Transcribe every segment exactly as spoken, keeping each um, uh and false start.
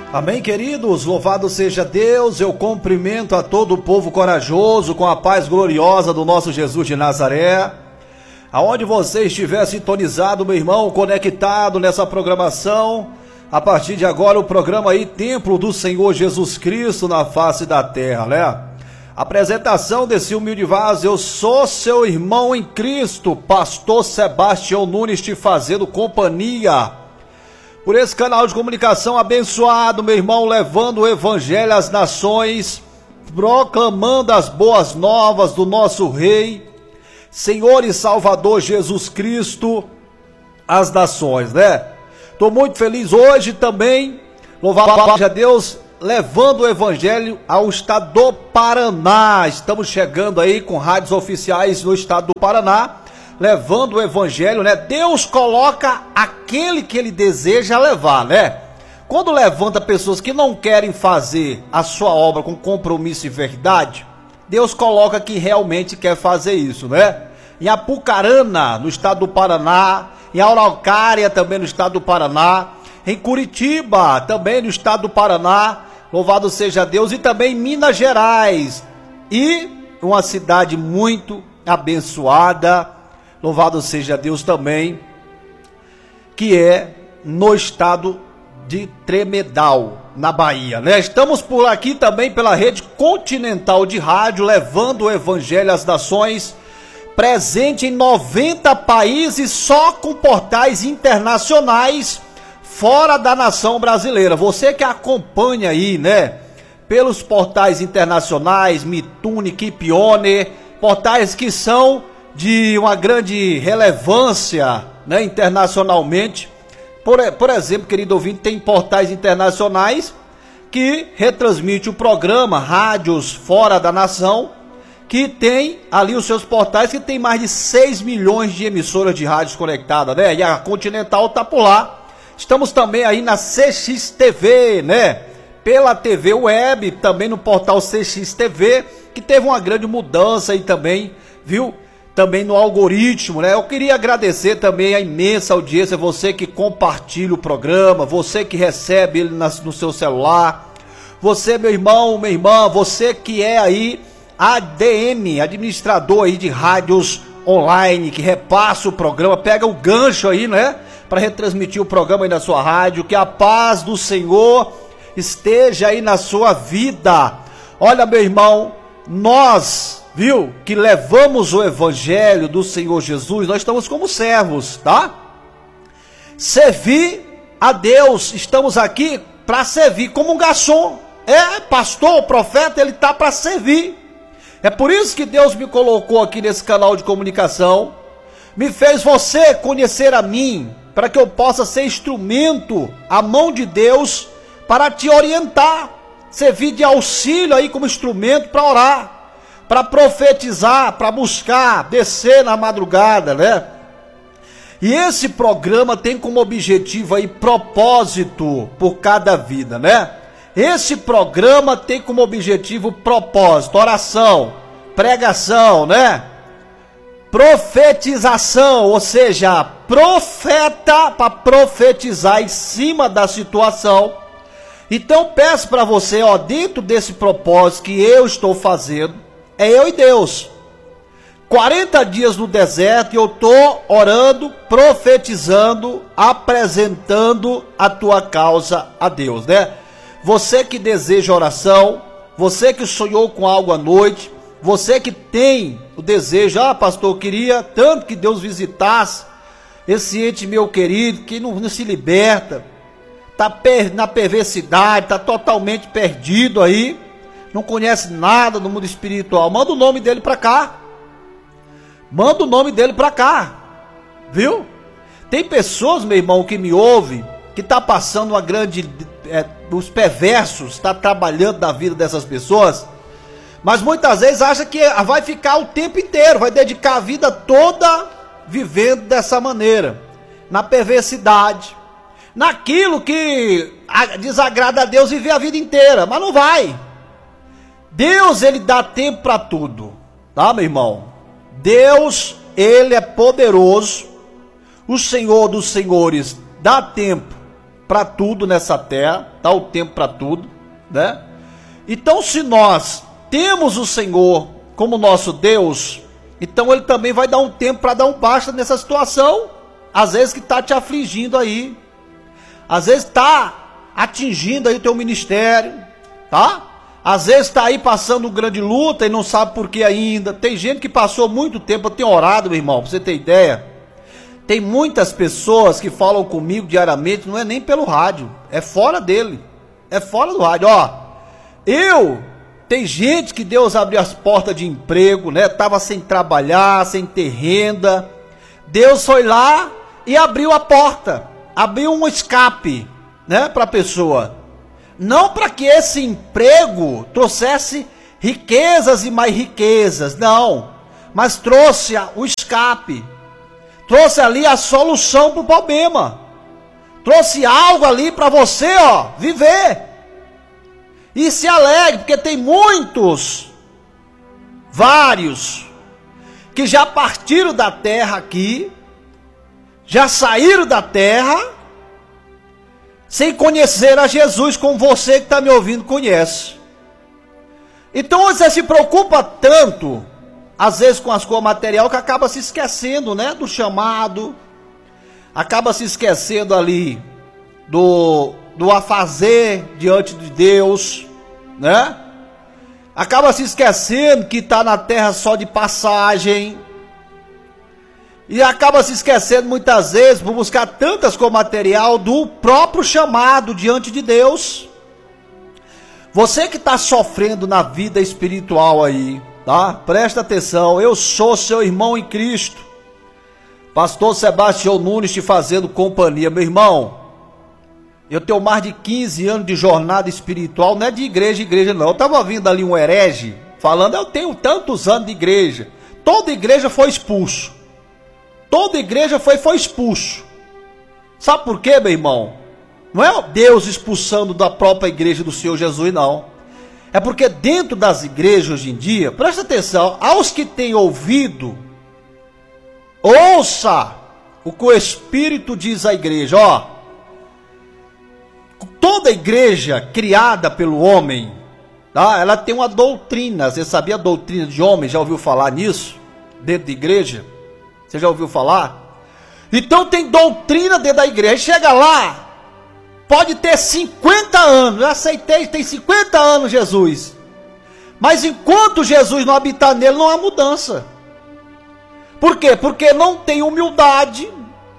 Amém, queridos? Louvado seja Deus. Eu cumprimento a todo o povo corajoso com a paz gloriosa do nosso Jesus de Nazaré. Aonde você estiver sintonizado, meu irmão, conectado nessa programação, a partir de agora o programa aí, Templo do Senhor Jesus Cristo na face da terra, né? Apresentação desse humilde vaso, eu sou seu irmão em Cristo, pastor Sebastião Nunes, te fazendo companhia por esse canal de comunicação abençoado, meu irmão, levando o evangelho às nações, proclamando as boas novas do nosso Rei, Senhor e Salvador Jesus Cristo, às nações, né? Estou muito feliz hoje também, louvado seja Deus, levando o evangelho ao estado do Paraná. Estamos chegando aí com rádios oficiais no estado do Paraná, levando o evangelho, né? Deus coloca aquele que ele deseja levar, né? Quando levanta pessoas que não querem fazer a sua obra com compromisso e verdade, Deus coloca que realmente quer fazer isso, né? Em Apucarana, no estado do Paraná, em Araucária, também no estado do Paraná, em Curitiba, também no estado do Paraná, louvado seja Deus, e também em Minas Gerais, e uma cidade muito abençoada, louvado seja Deus também, que é no estado de Tremedal, na Bahia, né? Estamos por aqui também pela rede continental de rádio, levando o evangelho às nações, presente em noventa países, só com portais internacionais, fora da nação brasileira. Você que acompanha aí, né, pelos portais internacionais, Mitune, Kipione, portais que são de uma grande relevância, né, internacionalmente. Por, por exemplo, querido ouvinte, tem portais internacionais que retransmitem o programa, rádios fora da nação, que tem ali os seus portais, que tem mais de seis milhões de emissoras de rádios conectadas, né? E a Continental tá por lá. Estamos também aí na C X T V, né? Pela T V Web, também no portal C X T V, que teve uma grande mudança aí também, viu? Também no algoritmo, né? Eu queria agradecer também a imensa audiência, você que compartilha o programa, você que recebe ele nas, no seu celular, você, meu irmão, minha irmã, você que é aí A D M, administrador aí de rádios online, que repassa o programa, pega o gancho aí, né? Para retransmitir o programa aí na sua rádio, que a paz do Senhor esteja aí na sua vida. Olha, meu irmão, nós, viu, que levamos o evangelho do Senhor Jesus, nós estamos como servos, tá? Servir a Deus, estamos aqui para servir, como um garçom. É, pastor, profeta, ele tá para servir. É por isso que Deus me colocou aqui nesse canal de comunicação, me fez você conhecer a mim, para que eu possa ser instrumento, a mão de Deus, para te orientar, servir de auxílio aí como instrumento para orar, para profetizar, para buscar, descer na madrugada, né? E esse programa tem como objetivo aí propósito por cada vida, né? Esse programa tem como objetivo propósito, oração, pregação, né? Profetização, ou seja, profeta para profetizar em cima da situação. Então peço para você, ó, dentro desse propósito que eu estou fazendo, é eu e Deus. quarenta dias no deserto e eu estou orando, profetizando, apresentando a tua causa a Deus, né? Você que deseja oração, você que sonhou com algo à noite, você que tem o desejo, ah, pastor, eu queria tanto que Deus visitasse esse ente meu querido, que não, não se liberta, está per, na perversidade, está totalmente perdido aí, não conhece nada do mundo espiritual, manda o nome dele para cá, manda o nome dele para cá, viu? Tem pessoas, meu irmão, que me ouvem, que está passando uma grande... É, os perversos, está trabalhando na vida dessas pessoas, mas muitas vezes acha que vai ficar o tempo inteiro, vai dedicar a vida toda vivendo dessa maneira, na perversidade, naquilo que desagrada a Deus, viver a vida inteira, mas não vai. Deus, ele dá tempo para tudo, tá, meu irmão? Deus, ele é poderoso, o Senhor dos senhores dá tempo para tudo nessa terra, dá o tempo para tudo, né? Então, se nós temos o Senhor como nosso Deus, então Ele também vai dar um tempo para dar um basta nessa situação, às vezes que está te afligindo aí, às vezes está atingindo aí o teu ministério, tá? Às vezes está aí passando grande luta e não sabe por que ainda. Tem gente que passou muito tempo, eu tenho orado, meu irmão, para você ter ideia. Tem muitas pessoas que falam comigo diariamente, não é nem pelo rádio, é fora dele, é fora do rádio. Ó, eu, tem gente que Deus abriu as portas de emprego, né? Tava sem trabalhar, sem ter renda. Deus foi lá e abriu a porta, abriu um escape, né, para a pessoa. Não para que esse emprego trouxesse riquezas e mais riquezas, não, mas trouxe o escape, trouxe ali a solução para o problema, trouxe algo ali para você, ó, viver. E se alegre, porque tem muitos, vários, que já partiram da terra aqui, já saíram da terra, sem conhecer a Jesus, como você que está me ouvindo conhece. Então você se preocupa tanto, às vezes com as coisas materiais, que acaba se esquecendo, né, do chamado, acaba se esquecendo ali do, do afazer diante de Deus, né? Acaba se esquecendo que está na terra só de passagem. E acaba se esquecendo muitas vezes, por buscar tantas coisas material, do próprio chamado diante de Deus. Você que está sofrendo na vida espiritual aí, tá? Presta atenção, eu sou seu irmão em Cristo, pastor Sebastião Nunes, te fazendo companhia. Meu irmão, eu tenho mais de quinze anos de jornada espiritual, não é de igreja, igreja não. Eu estava vindo ali um herege, falando, eu tenho tantos anos de igreja. Toda igreja foi expulso. Toda igreja foi, foi expulso. Sabe por quê, meu irmão? Não é Deus expulsando da própria igreja do Senhor Jesus, não. É porque dentro das igrejas hoje em dia, presta atenção, aos que têm ouvido, ouça o que o Espírito diz à igreja, ó. Toda igreja criada pelo homem, tá? Ela tem uma doutrina. Você sabia a doutrina de homem? Já ouviu falar nisso? Dentro da igreja? Você já ouviu falar? Então tem doutrina dentro da igreja. Chega lá, pode ter cinquenta anos. Eu aceitei, tem cinquenta anos Jesus. Mas enquanto Jesus não habitar nele, não há mudança. Por quê? Porque não tem humildade.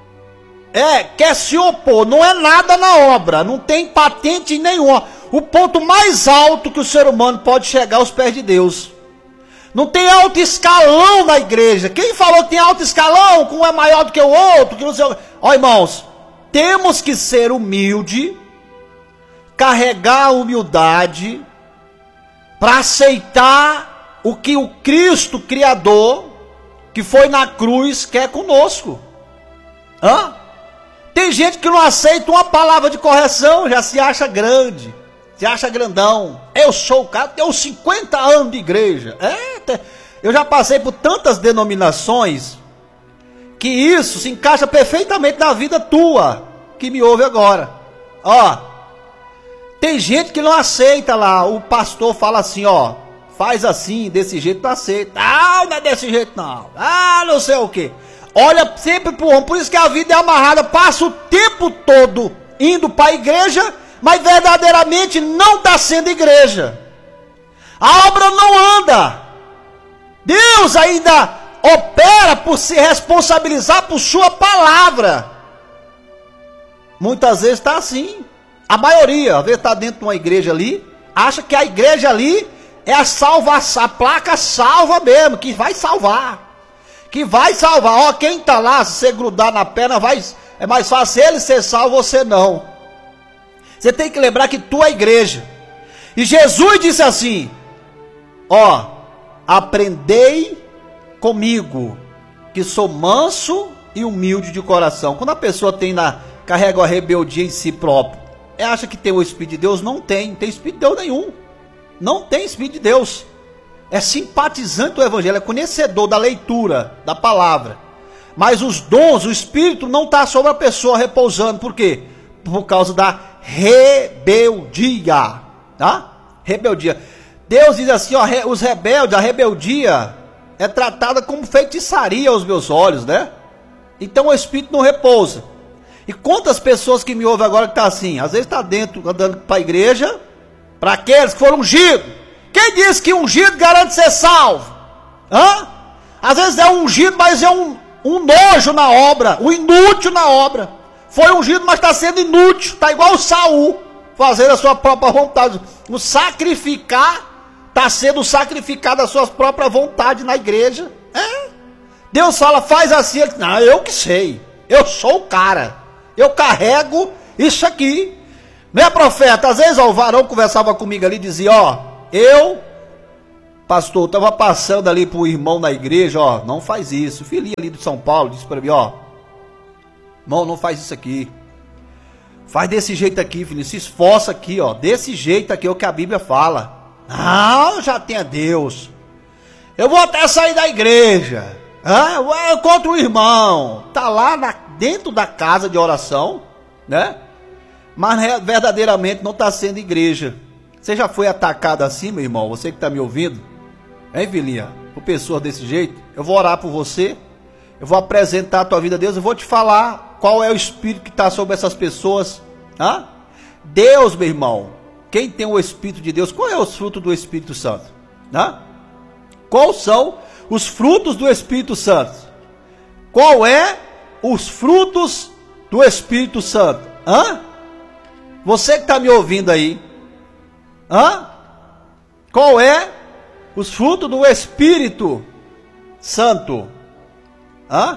É, quer se opor, não é nada na obra, não tem patente nenhuma. O ponto mais alto que o ser humano pode chegar aos pés de Deus. Não tem alto escalão na igreja. Quem falou que tem alto escalão, que um é maior do que o outro, que não sei. Ó, irmãos, temos que ser humilde, carregar a humildade, para aceitar o que o Cristo Criador, que foi na cruz, quer conosco. Hã? Tem gente que não aceita uma palavra de correção, já se acha grande, se acha grandão. Eu sou o cara, tenho cinquenta anos de igreja. É, eu já passei por tantas denominações, que isso se encaixa perfeitamente na vida tua, que me ouve agora. Ó, tem gente que não aceita lá, o pastor fala assim, ó, faz assim, desse jeito, não aceita. Ah, não é desse jeito não, ah, não sei o que. Olha sempre pro homem, por isso que a vida é amarrada, passa o tempo todo indo para a igreja, mas verdadeiramente não está sendo igreja. A obra não anda. Deus ainda opera por se responsabilizar por sua palavra. Muitas vezes está assim. A maioria, às vezes está dentro de uma igreja ali, acha que a igreja ali é a salvação, a placa salva mesmo, que vai salvar. Que vai salvar, ó, quem tá lá, se você grudar na perna, vai, é mais fácil ele ser salvo, você não. Você tem que lembrar que tu é a igreja. E Jesus disse assim, ó, aprendei comigo, que sou manso e humilde de coração. Quando a pessoa tem na, carrega a rebeldia em si próprio, é, acha que tem o Espírito de Deus? Não tem, não tem Espírito de Deus nenhum. Não tem Espírito de Deus. É simpatizante do evangelho, é conhecedor da leitura, da palavra. Mas os dons, o Espírito não está sobre a pessoa repousando. Por quê? por causa da rebeldia, tá? Rebeldia. Deus diz assim, ó, os rebeldes, a rebeldia é tratada como feitiçaria aos meus olhos, né? Então o espírito não repousa. E quantas pessoas que me ouvem agora que tá assim, às vezes tá dentro, andando para a igreja, para aqueles que foram ungidos. Quem disse que ungido garante ser salvo? Hã? Às vezes é ungido, mas é um, um nojo na obra, um inútil na obra. Foi ungido, mas está sendo inútil, está igual o Saul, fazendo a sua própria vontade. O sacrificar, está sendo sacrificado a sua própria vontade na igreja. É. Deus fala, faz assim, ele, não, eu que sei, eu sou o cara, eu carrego isso aqui. Não é, profeta? Às vezes ó, o varão conversava comigo ali e dizia, ó, eu, pastor, estava passando ali para o irmão na igreja, ó, não faz isso. O filhinho ali de São Paulo disse para mim, ó, irmão, não faz isso aqui. Faz desse jeito aqui, filho, se esforça aqui, ó, desse jeito aqui é o que a Bíblia fala. Não, já tenha Deus. Eu vou até sair da igreja. Ah, eu encontro o irmão. Tá lá na, dentro da casa de oração, né? Mas verdadeiramente não está sendo igreja. Você já foi atacado assim, meu irmão? Você que está me ouvindo? Hein, filhinha? Por pessoas desse jeito? Eu vou orar por você. Eu vou apresentar a tua vida a Deus. Eu vou te falar qual é o espírito que está sobre essas pessoas. Hã? Deus, meu irmão. Quem tem o Espírito de Deus? Qual é os frutos do Espírito Santo? Hã? Quais são os frutos do Espírito Santo? Qual é os frutos do Espírito Santo? Hã? Você que está me ouvindo aí, hã? Qual é os frutos do Espírito Santo? Hã?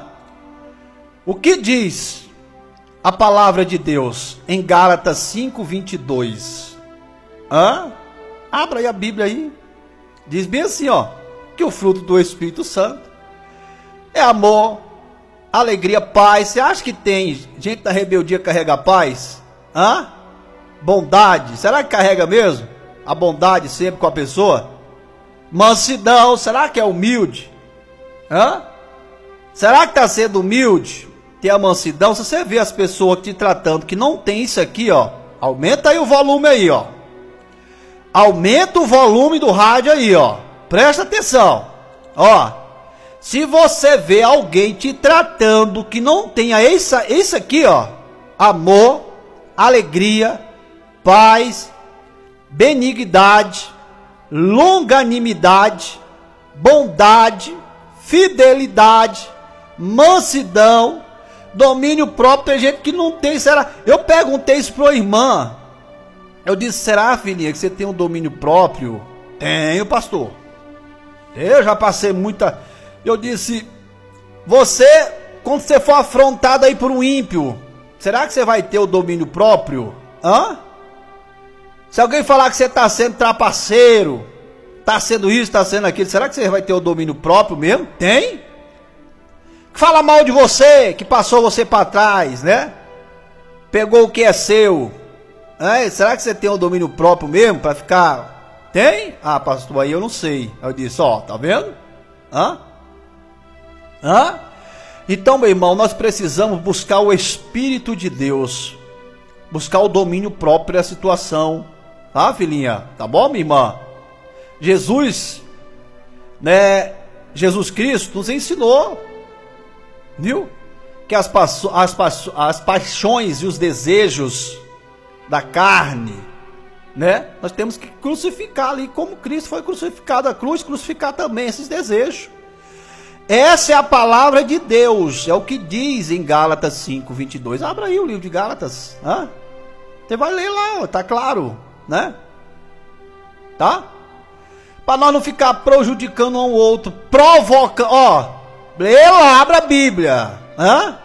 O que diz a palavra de Deus em Gálatas cinco, vinte e dois? Hã? Abra aí a Bíblia aí. Diz bem assim, ó, que o fruto do Espírito Santo é amor, alegria, paz. Você acha que tem gente da rebeldia que carrega paz? Hã? Bondade, será que carrega mesmo? A bondade sempre com a pessoa? Mansidão, será que é humilde? Hã? Será que está sendo humilde? Tem a mansidão? Se você vê as pessoas te tratando que não tem isso aqui, ó, aumenta aí o volume aí, ó. Aumenta o volume do rádio aí, ó. Presta atenção. Ó, se você vê alguém te tratando que não tenha isso, isso aqui, ó, amor, alegria, paz, benignidade, longanimidade, bondade, fidelidade, mansidão, domínio próprio, tem gente que não tem, será? Eu perguntei isso para a irmã, eu disse, será, filhinha, que você tem um domínio próprio? Tenho, pastor. Eu já passei muita... Eu disse, você, quando você for afrontado aí por um ímpio, será que você vai ter o domínio próprio? Hã? Se alguém falar que você está sendo trapaceiro, está sendo isso, está sendo aquilo, será que você vai ter o domínio próprio mesmo? Tem? Que fala mal de você, que passou você para trás, né? Pegou o que é seu. É, será que você tem o domínio próprio mesmo para ficar... Tem? Ah, pastor, aí eu não sei. Eu disse, ó, tá vendo? Hã? Hã? Então, meu irmão, nós precisamos buscar o Espírito de Deus. Buscar o domínio próprio da situação. Tá, filhinha? Tá bom, minha irmã? Jesus, né? Jesus Cristo nos ensinou, viu? Que as, as, as paixões e os desejos da carne, né? Nós temos que crucificar ali, como Cristo foi crucificado à cruz, crucificar também esses desejos. Essa é a palavra de Deus, é o que diz em Gálatas cinco, vinte e dois. Abra aí o livro de Gálatas, hã? Você vai ler lá, tá claro, né? Tá? Para nós não ficar prejudicando um ao outro, provocando, ó, lê lá, abra a Bíblia, hã?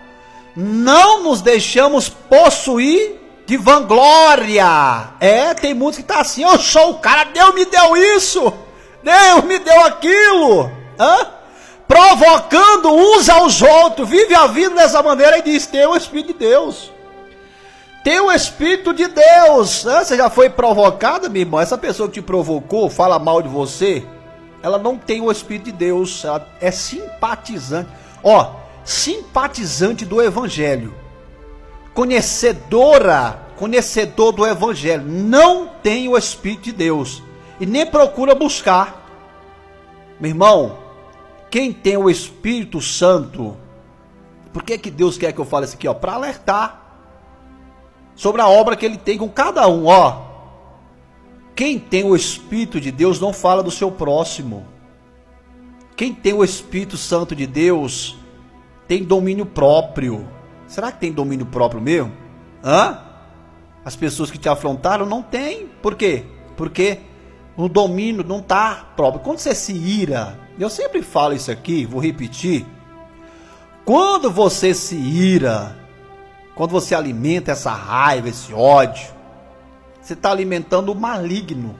Não nos deixamos possuir de vanglória. É, tem muitos que tá assim, eu sou o cara, Deus me deu isso, Deus me deu aquilo, hã? Provocando uns aos outros, vive a vida dessa maneira e diz, tem o Espírito de Deus. Tem o Espírito de Deus. Hã? Você já foi provocada, minha irmã? Essa pessoa que te provocou, fala mal de você, ela não tem o Espírito de Deus, ela é simpatizante. Ó, simpatizante do Evangelho. conhecedora, conhecedor do evangelho, não tem o Espírito de Deus e nem procura buscar. Meu irmão, quem tem o Espírito Santo, por que que Deus quer que eu fale isso aqui, ó? Para alertar sobre a obra que ele tem com cada um, ó. Quem tem o Espírito de Deus não fala do seu próximo. Quem tem o Espírito Santo de Deus tem domínio próprio. Será que tem domínio próprio mesmo? Hã? As pessoas que te afrontaram não têm. Por quê? Porque o domínio não está próprio. Quando você se ira, eu sempre falo isso aqui, vou repetir. Quando você se ira, quando você alimenta essa raiva, esse ódio, você está alimentando o maligno.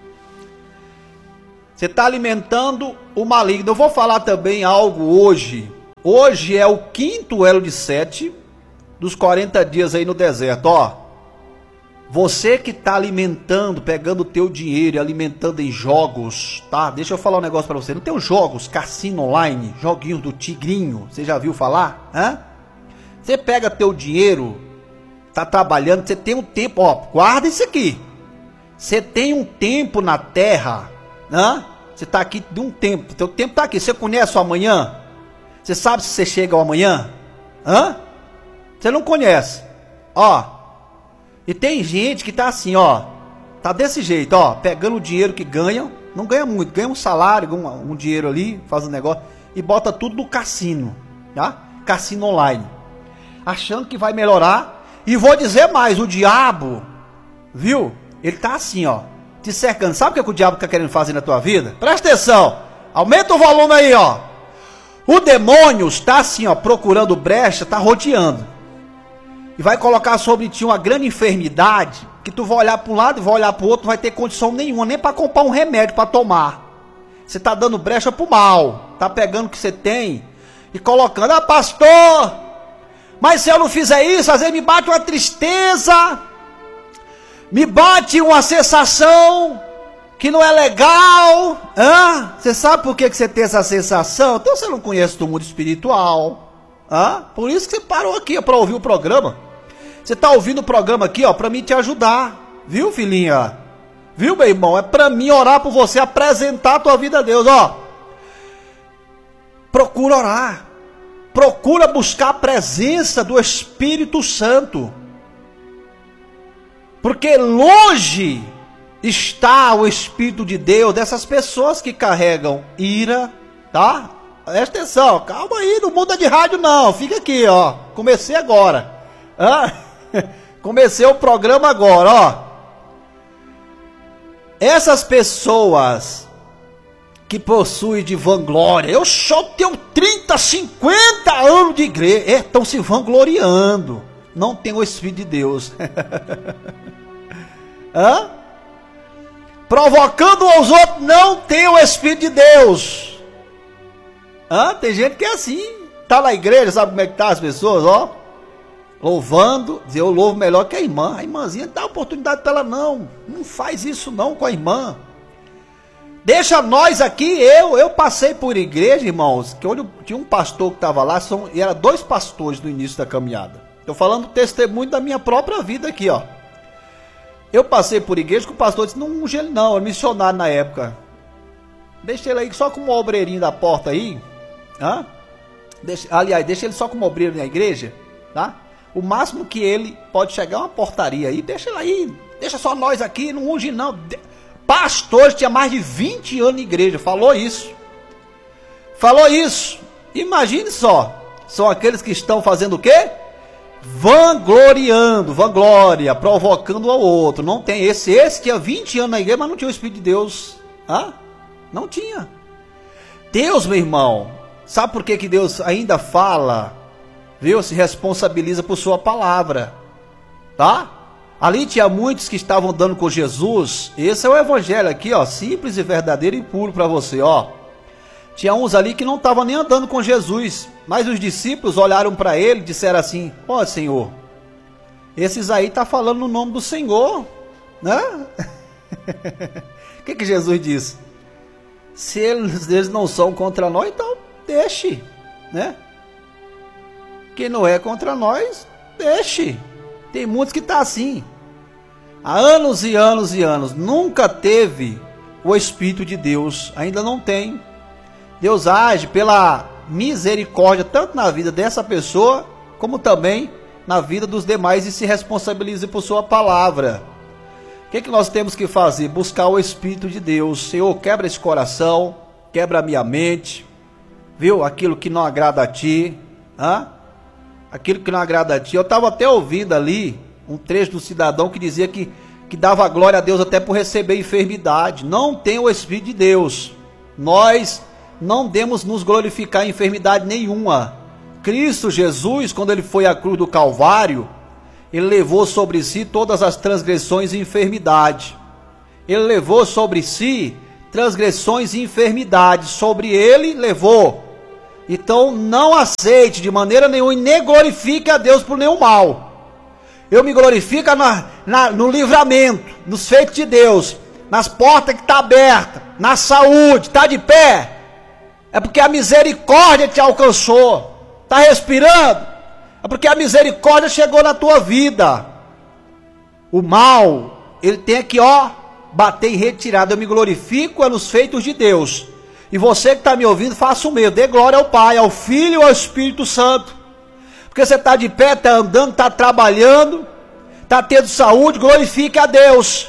Você está alimentando o maligno. Eu vou falar também algo hoje. Hoje é o quinto elo de sete dos quarenta dias aí no deserto. Ó, você que está alimentando, pegando o teu dinheiro e alimentando em jogos, tá? Deixa eu falar um negócio para você. Não tem os jogos, cassino online, joguinhos do Tigrinho, você já viu falar? Hã? Você pega teu dinheiro, tá trabalhando, você tem um tempo, ó, guarda isso aqui. Você tem um tempo na terra, hã? Você tá aqui de um tempo, teu tempo tá aqui. Você conhece o amanhã? Você sabe se você chega ao amanhã? Hã? Você não conhece. Ó, e tem gente que tá assim, ó, tá desse jeito, ó, pegando o dinheiro que ganha, não ganha muito, ganha um salário, um, um dinheiro ali, faz um negócio, e bota tudo no cassino, tá? Cassino online. Achando que vai melhorar. E vou dizer mais, o diabo, viu? Ele tá assim, ó, te cercando. Sabe o que, que o diabo tá querendo fazer na tua vida? Presta atenção, aumenta o volume aí, ó. O demônio está assim, ó, procurando brecha, tá rodeando. E vai colocar sobre ti uma grande enfermidade, que tu vai olhar para um lado e vai olhar para o outro, não vai ter condição nenhuma, nem para comprar um remédio para tomar. Você tá dando brecha pro mal, tá pegando o que você tem e colocando, ah, pastor, mas se eu não fizer isso, às vezes me bate uma tristeza, me bate uma sensação que não é legal. Hã? Você sabe por que que você tem essa sensação? Então você não conhece o mundo espiritual. Hã? Por isso que você parou aqui para ouvir o programa. Você está ouvindo o programa aqui, ó, para mim te ajudar. Viu, filhinha? Viu, meu irmão? É para mim orar por você, apresentar a tua vida a Deus, ó. Procura orar. Procura buscar a presença do Espírito Santo. Porque longe está o Espírito de Deus dessas pessoas que carregam ira, tá? Presta atenção, calma aí, não muda de rádio não, fica aqui, ó. Comecei agora. Ah, comecei o programa agora, ó. Essas pessoas que possuem de vanglória, eu só tenho trinta, cinquenta anos de igreja, estão se vangloriando, não tem o Espírito de Deus. Hã? Provocando aos outros, não tem o Espírito de Deus. Hã? Tem gente que é assim, tá na igreja, sabe como é que tá as pessoas, ó, louvando, dizer, eu louvo melhor que a irmã, a irmãzinha, dá oportunidade para ela não, não faz isso não com a irmã. Deixa nós aqui, eu, eu passei por igreja, irmãos, que onde tinha um pastor que estava lá, são, e era dois pastores no início da caminhada. Estou falando testemunho da minha própria vida aqui, ó. Eu passei por igreja que o pastor disse, não unge ele não, era missionário na época. Deixa ele aí só como obreirinho da porta aí, hã? Deixa, aliás, deixa ele só como obreiro na igreja, tá? O máximo que ele pode chegar é uma portaria aí, deixa ele aí, deixa só nós aqui, não unge não. Pastor tinha mais de vinte anos de igreja, falou isso. Falou isso. Imagine só, são aqueles que estão fazendo o quê? Vangloriando, vanglória, provocando ao outro. Não tem esse, esse tinha vinte anos na igreja, mas não tinha o Espírito de Deus. Hã? Não tinha. Deus, meu irmão, sabe por que que Deus ainda fala, viu? Se responsabiliza por sua palavra, tá? Ali tinha muitos que estavam dando com Jesus. Esse é o evangelho aqui, ó, simples e verdadeiro e puro para você, ó. Tinha uns ali que não estavam nem andando com Jesus, mas os discípulos olharam para ele e disseram assim, ó, oh, Senhor, esses aí tá falando no nome do Senhor, né? O que que Jesus disse? Se eles, eles não são contra nós, então deixe, né? Quem não é contra nós, Deixe. Tem muitos que estão assim. Há anos e anos e anos. Nunca teve o Espírito de Deus. Ainda não tem. Deus age pela misericórdia, tanto na vida dessa pessoa, como também na vida dos demais, e se responsabilize por sua palavra. O que é que nós temos que fazer? Buscar o Espírito de Deus. Senhor, quebra esse coração, quebra a minha mente, viu? Aquilo que não agrada a Ti, hã? Aquilo que não agrada a Ti. Eu estava até ouvindo ali um trecho do cidadão que dizia que, que dava glória a Deus até por receber enfermidade. Não tem o Espírito de Deus. Nós não devemos nos glorificar em enfermidade nenhuma. Cristo Jesus, quando ele foi à cruz do Calvário, ele levou sobre si todas as transgressões e enfermidade. Ele levou sobre si transgressões e enfermidades. Sobre ele levou. Então não aceite de maneira nenhuma e nem glorifique a Deus por nenhum mal. Eu me glorifico na, na, no livramento, nos feitos de Deus, nas portas que estão abertas, na saúde, está de pé. É porque a misericórdia te alcançou. Está respirando? É porque a misericórdia chegou na tua vida. O mal, ele tem que, ó, bater em retirada. Eu me glorifico é nos feitos de Deus. E você que está me ouvindo, faça o mesmo. Dê glória ao Pai, ao Filho e ao Espírito Santo. Porque você está de pé, está andando, está trabalhando, está tendo saúde, glorifique a Deus.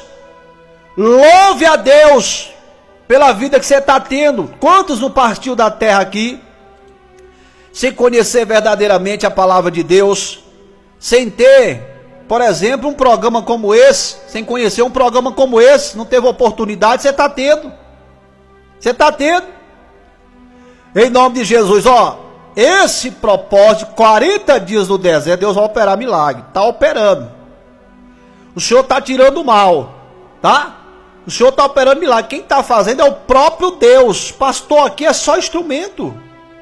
Louve a Deus pela vida que você está tendo. Quantos não partiu da terra aqui sem conhecer verdadeiramente a palavra de Deus, sem ter, por exemplo, um programa como esse, sem conhecer um programa como esse, não teve oportunidade? Você está tendo, você está tendo, em nome de Jesus. Ó, esse propósito, quarenta dias no deserto, Deus vai operar milagre, está operando, o Senhor está tirando o mal, tá? O Senhor está operando milagre. Quem está fazendo é o próprio Deus. Pastor aqui é só instrumento.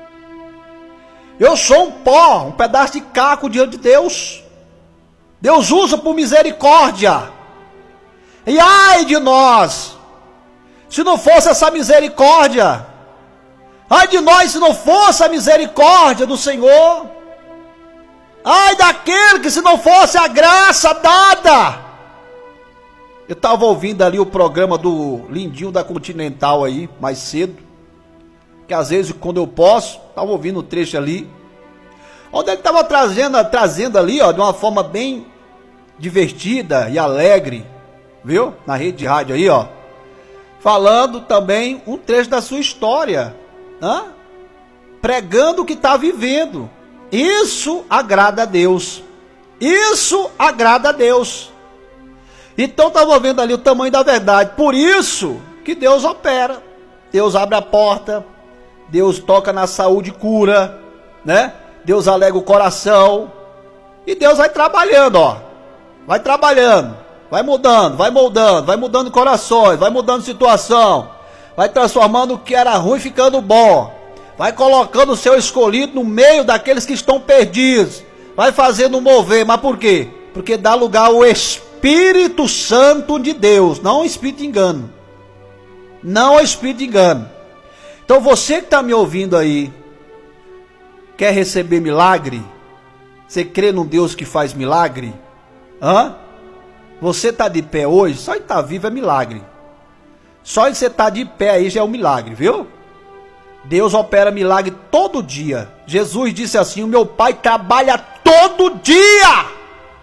Eu sou um pó, um pedaço de caco diante de Deus. Deus usa por misericórdia. E ai de nós, se não fosse essa misericórdia. Ai de nós se não fosse a misericórdia do Senhor. Ai daquele que se não fosse a graça dada. Eu estava ouvindo ali o programa do Lindinho da Continental aí, mais cedo. Que às vezes, quando eu posso, estava ouvindo o trecho ali. Onde ele estava trazendo, trazendo ali, ó, de uma forma bem divertida e alegre. Viu? Na rede de rádio aí, ó. Falando também um trecho da sua história. Hã? Pregando o que está vivendo. Isso agrada a Deus. Isso agrada a Deus. Então estava vendo ali o tamanho da verdade. Por isso que Deus opera. Deus abre a porta. Deus toca na saúde e cura, né? Deus alega o coração. E Deus vai trabalhando, ó. Vai trabalhando. Vai mudando, vai moldando. Vai mudando corações. Vai mudando situação. Vai transformando o que era ruim ficando bom. Vai colocando o seu escolhido no meio daqueles que estão perdidos. Vai fazendo mover. Mas por quê? Porque dá lugar ao Espírito. Espírito Santo de Deus, não o Espírito de engano, não o Espírito de engano. Então você que está me ouvindo aí, quer receber milagre? Você crê num Deus que faz milagre? Hã? Você está de pé hoje, só de estar vivo é milagre. Só de você estar de pé aí já é um milagre, viu? Deus opera milagre todo dia. Jesus disse assim: o meu Pai trabalha todo dia.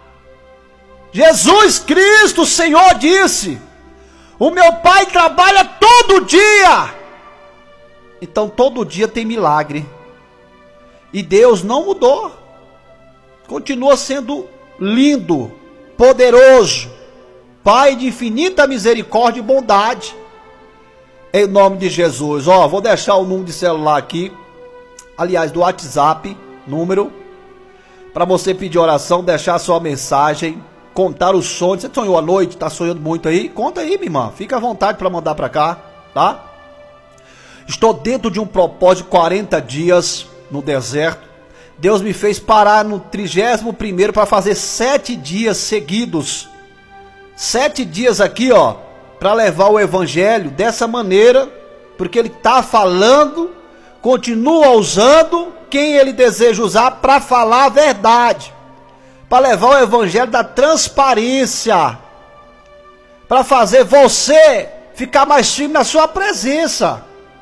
Jesus Cristo, o Senhor, disse: o meu Pai trabalha todo dia. Então todo dia tem milagre. E Deus não mudou. Continua sendo lindo, poderoso, Pai de infinita misericórdia e bondade. Em nome de Jesus. Ó, vou deixar o número de celular aqui. Aliás, do WhatsApp, número, para você pedir oração, deixar sua mensagem, contar os sonhos. Você sonhou à noite, está sonhando muito aí? Conta aí, minha irmã. Fica à vontade para mandar para cá, tá? Estou dentro de um propósito de quarenta dias no deserto. Deus me fez parar no trigésimo primeiro para fazer sete dias seguidos. Sete dias aqui, ó, para levar o evangelho dessa maneira, porque ele está falando, continua usando quem ele deseja usar para falar a verdade. para levar o evangelho da transparência, para fazer você ficar mais firme na sua presença.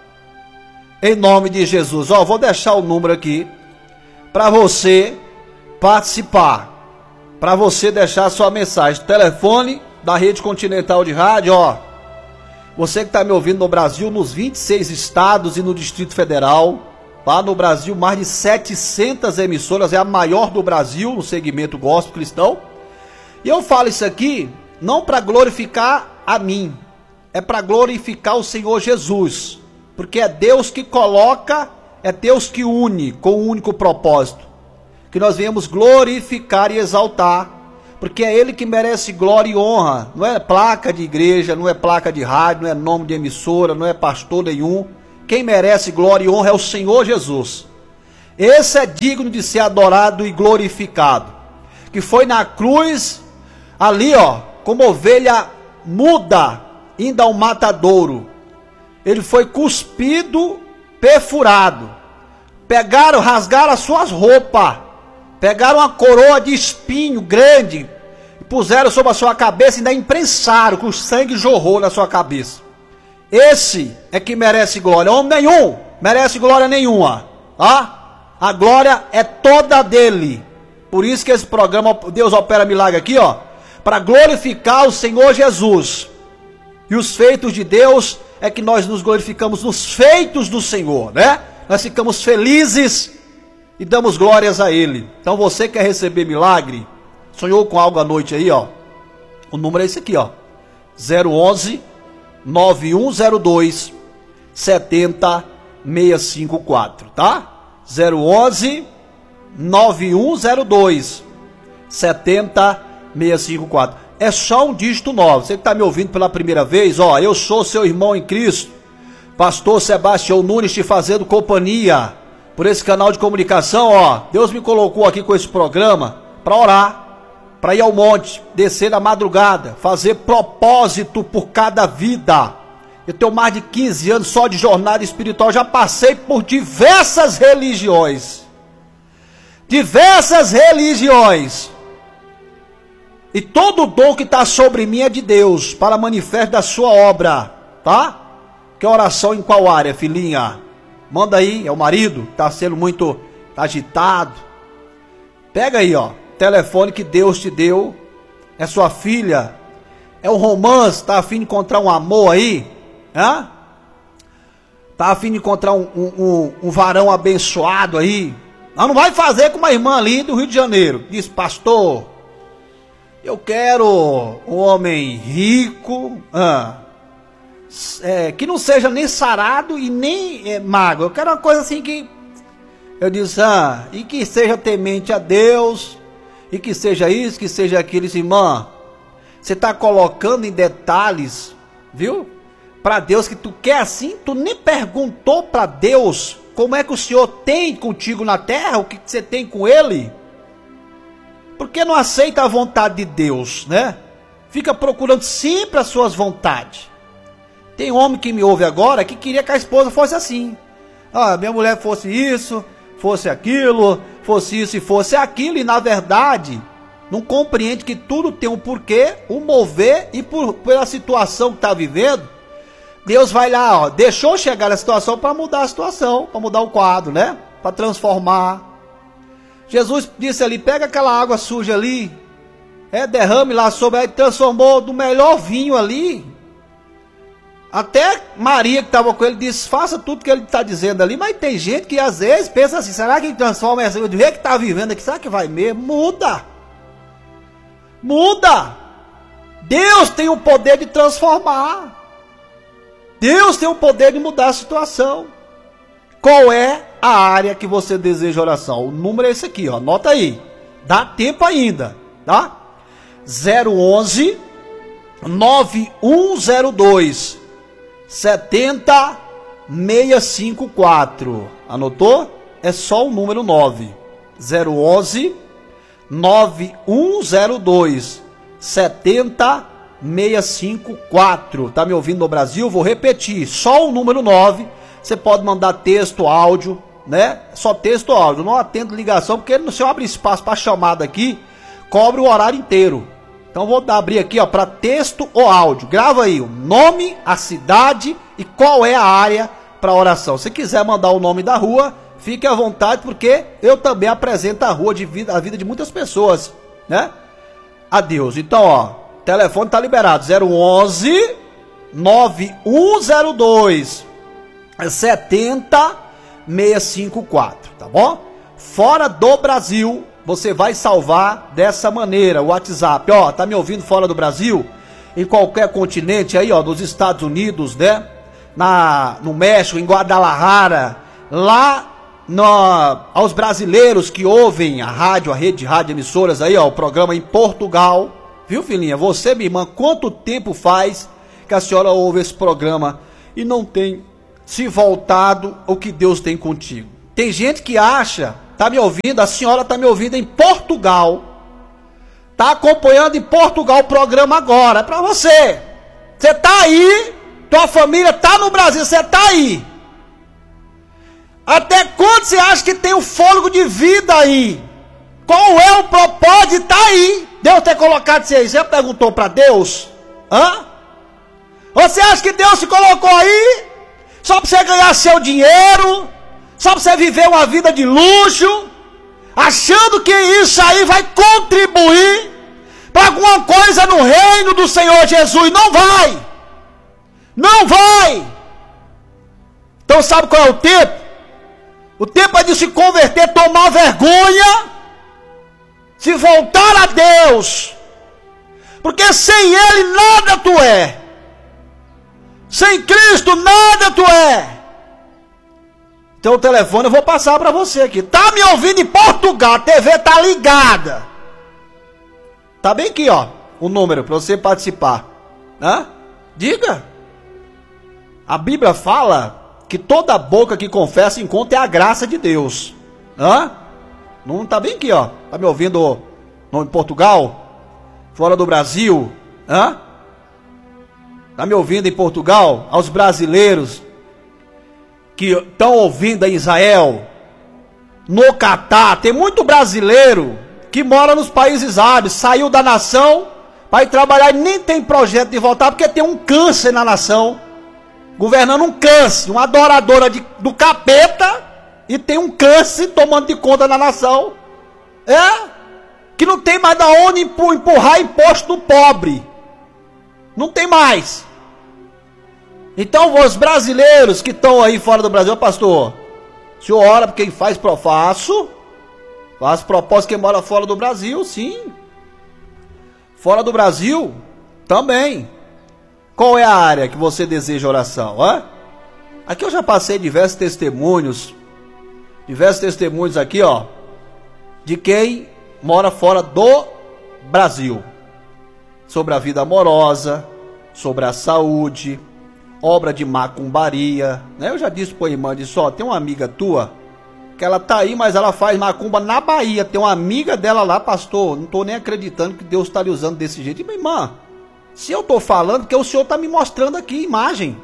Em nome de Jesus. Ó, vou deixar o número aqui para você participar, para você deixar a sua mensagem. Telefone da Rede Continental de Rádio, ó. Você que está me ouvindo no Brasil, nos vinte e seis estados e no Distrito Federal, lá no Brasil, mais de setecentas emissoras, é a maior do Brasil no segmento gospel cristão. E eu falo isso aqui não para glorificar a mim, é para glorificar o Senhor Jesus, porque é Deus que coloca, é Deus que une com um único propósito, que nós venhamos glorificar e exaltar, porque é Ele que merece glória e honra. Não é placa de igreja, não é placa de rádio, não é nome de emissora, não é pastor nenhum. Quem merece glória e honra é o Senhor Jesus. Esse é digno de ser adorado e glorificado, que foi na cruz, ali ó, como ovelha muda, indo ao matadouro. Ele foi cuspido, perfurado. Pegaram, rasgaram as suas roupas, pegaram uma coroa de espinho grande, e puseram sobre a sua cabeça e ainda imprensaram, que o sangue jorrou na sua cabeça. Esse é que merece glória. Homem nenhum merece glória nenhuma, tá? A glória é toda dele. Por isso que esse programa Deus Opera Milagre aqui, ó, para glorificar o Senhor Jesus. E os feitos de Deus é que nós nos glorificamos nos feitos do Senhor, né? Nós ficamos felizes e damos glórias a Ele. Então você quer receber milagre? Sonhou com algo à noite aí, ó? O número é esse aqui, ó. zero onze, nove um zero dois, sete zero seis cinco quatro, tá? zero onze, nove um zero dois, sete zero seis cinco quatro. É só um dígito novo. Você que está me ouvindo pela primeira vez, ó, eu sou seu irmão em Cristo, pastor Sebastião Nunes, te fazendo companhia por esse canal de comunicação, ó. Deus me colocou aqui com esse programa para orar, para ir ao monte, descer na madrugada, fazer propósito por cada vida. Eu tenho mais de quinze anos só de jornada espiritual, já passei por diversas religiões, diversas religiões, e todo o dom que está sobre mim é de Deus, para manifesto da sua obra, tá? Que oração em qual área, filhinha? Manda aí, é o marido, está sendo muito agitado. Pega aí, ó, telefone que Deus te deu, é sua filha, é um romance, tá a fim de encontrar um amor aí, hã? Tá a fim de encontrar um, um, um, um varão abençoado aí. Não, não vai fazer com uma irmã ali do Rio de Janeiro, diz, pastor, eu quero um homem rico, ah, é, que não seja nem sarado e nem é, magro. Eu quero uma coisa assim que, eu disse, ah, e que seja temente a Deus, e que seja isso, que seja aquilo. Irmã, você está colocando em detalhes, viu? Para Deus que tu quer assim, tu nem perguntou para Deus como é que o Senhor tem contigo na terra, o que você tem com Ele. Por que não aceita a vontade de Deus, né? Fica procurando sempre as suas vontades. Tem homem que me ouve agora que queria que a esposa fosse assim. Ah, minha mulher fosse isso, fosse aquilo, fosse isso e fosse aquilo. E na verdade, não compreende que tudo tem um porquê, um mover. E por, pela situação que está vivendo, Deus vai lá, ó, deixou chegar a situação para mudar a situação, para mudar o quadro, né? Para transformar. Jesus disse ali, pega aquela água suja ali, é, derrame lá sobre, aí transformou do melhor vinho ali. Até Maria que estava com ele disse, faça tudo que ele está dizendo ali. Mas tem gente que às vezes pensa assim, será que ele transforma essa, do jeito que está vivendo aqui, será que vai mesmo? Muda, muda. Deus tem o poder de transformar, Deus tem o poder de mudar a situação. Qual é a área que você deseja oração? O número é esse aqui, ó. Anota aí. Dá tempo ainda, tá? zero onze, nove um zero dois, sete zero seis cinco quatro. Anotou? É só o número nove. zero onze, nove um zero dois, sete zero seis cinco quatro. Tá me ouvindo no Brasil? Vou repetir. Só o número nove. Você pode mandar texto, áudio, né? Só texto ou áudio. Não atendo ligação, porque se eu abrir espaço para chamada aqui, cobre o horário inteiro. Então vou abrir aqui, ó, para texto ou áudio. Grava aí o nome, a cidade e qual é a área para oração. Se quiser mandar o nome da rua, fique à vontade, porque eu também apresento a rua de vida, a vida de muitas pessoas, né? A Deus. Então, ó, o telefone tá liberado, zero onze, nove um zero dois, sete zero seis cinco quatro, tá bom? Fora do Brasil, você vai salvar dessa maneira, o WhatsApp, ó, tá me ouvindo fora do Brasil? Em qualquer continente aí, ó, nos Estados Unidos, né? Na, no México, em Guadalajara, lá no, aos brasileiros que ouvem a rádio, a rede de rádio emissoras aí, ó, o programa em Portugal, viu, filhinha? Você, minha irmã, quanto tempo faz que a senhora ouve esse programa e não tem se voltado ao que Deus tem contigo? Tem gente que acha, tá me ouvindo, a senhora tá me ouvindo em Portugal, tá acompanhando em Portugal o programa agora, é pra você. Você tá aí, tua família tá no Brasil, você tá aí. Até quando você acha que tem o fôlego de vida aí? Qual é o propósito de estar aí? Deus ter colocado você aí, você já perguntou pra Deus? Hã? Você acha que Deus se colocou aí só pra você ganhar seu dinheiro? Só pra você viver uma vida de luxo? Achando que isso aí vai contribuir para alguma coisa no reino do Senhor Jesus? Não vai! Não vai! Então sabe qual é o tempo? O tempo é de se converter, tomar vergonha, se voltar a Deus, porque sem Ele nada tu é, sem Cristo nada tu é. Então o telefone eu vou passar para você aqui, tá me ouvindo em Portugal, a T V tá ligada, tá bem aqui, ó, o número para você participar, hã? Diga. A Bíblia fala que toda boca que confessa encontra é a graça de Deus. Hã? Não tá bem aqui, ó. Tá me ouvindo no, em Portugal? Fora do Brasil? Hã? Tá me ouvindo em Portugal? Aos brasileiros que estão ouvindo em Israel, no Catar, tem muito brasileiro que mora nos países árabes, saiu da nação para ir trabalhar e nem tem projeto de voltar porque tem um câncer na nação. Governando um câncer, uma adoradora de, do capeta, e tem um câncer tomando de conta da nação, é, que não tem mais da onde empurrar imposto do pobre, não tem mais. Então os brasileiros que estão aí fora do Brasil, pastor, o senhor ora porque quem faz pro faço, faz propósito quem mora fora do Brasil, sim, fora do Brasil, também. Qual é a área que você deseja oração? Hã? Aqui eu já passei diversos testemunhos, diversos testemunhos aqui, ó, de quem mora fora do Brasil, sobre a vida amorosa, sobre a saúde, obra de macumbaria, né? Eu já disse para a irmã, disse, ó, tem uma amiga tua, que ela tá aí, mas ela faz macumba na Bahia, tem uma amiga dela lá, pastor, não tô nem acreditando que Deus está lhe usando desse jeito. E minha irmã, se eu estou falando, porque o senhor está me mostrando aqui imagem.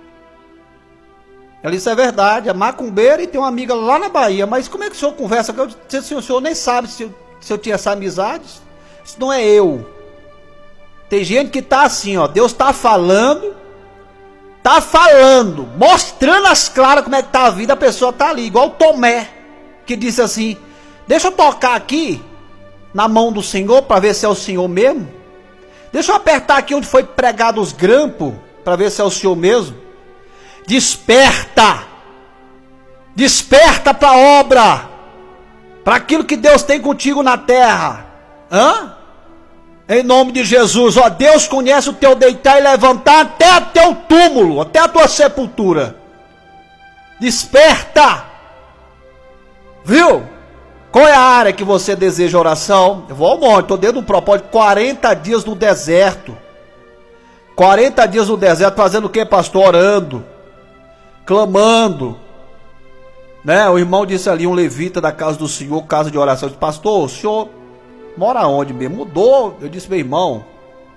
Ela disse, é verdade, é macumbeira e tem uma amiga lá na Bahia, mas como é que o senhor conversa? Eu disse, o senhor nem sabe se eu, se eu tinha essa amizade. Isso não é eu. Tem gente que está assim, ó, Deus está falando, está falando, mostrando as claras como é que está a vida, a pessoa está ali, igual o Tomé, que disse assim, deixa eu tocar aqui, na mão do Senhor, para ver se é o Senhor mesmo. Deixa eu apertar aqui onde foi pregado os grampos, para ver se é o senhor mesmo. Desperta! Desperta para a obra, para aquilo que Deus tem contigo na terra. Hã? Em nome de Jesus, ó, Deus conhece o teu deitar e levantar até o teu túmulo, até a tua sepultura. Desperta! Viu? Qual é a área que você deseja oração? Eu vou ao monte, estou dentro de um propósito, quarenta dias no deserto. quarenta dias no deserto, fazendo o que, pastor? Orando, clamando. Né? O irmão disse ali, um levita da casa do Senhor, casa de oração. Eu disse, pastor, o senhor mora onde mesmo? Mudou. Eu disse, meu irmão,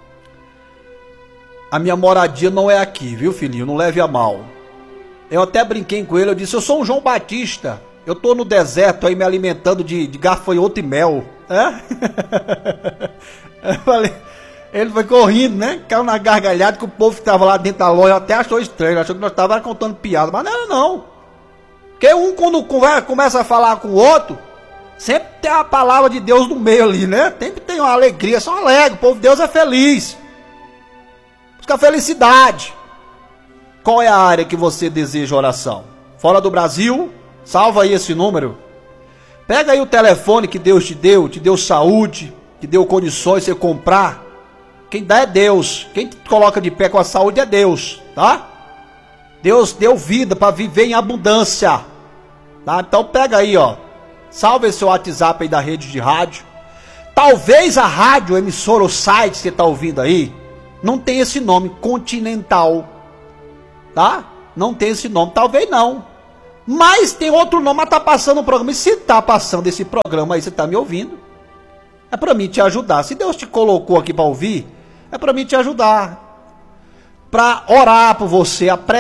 a minha moradia não é aqui, viu, filhinho? Não leve a mal. Eu até brinquei com ele, eu disse, eu sou um João Batista. Eu tô no deserto aí me alimentando de, de gafanhoto e mel. É? Eu falei, ele foi correndo, né? Caiu na gargalhada que o povo que tava lá dentro da loja até achou estranho, achou que nós tava contando piada, mas não era não. Porque um quando começa a falar com o outro, sempre tem a palavra de Deus no meio ali, né? Sempre tem uma alegria, só alegre, o povo de Deus é feliz. Busca felicidade. Qual é a área que você deseja oração? Fora do Brasil? Salva aí esse número. Pega aí o telefone que Deus te deu, te deu saúde, te deu condições de você comprar. Quem dá é Deus. Quem te coloca de pé com a saúde é Deus, tá? Deus deu vida para viver em abundância, tá? Então pega aí, ó. Salva esse WhatsApp aí da rede de rádio. Talvez a rádio, emissora ou site que você tá ouvindo aí, não tem esse nome, Continental, tá? Não tem esse nome, talvez não. Mas tem outro nome, mas tá passando o programa. E se tá passando esse programa aí, você tá me ouvindo, é para mim te ajudar. Se Deus te colocou aqui para ouvir, é para mim te ajudar. Para orar por você,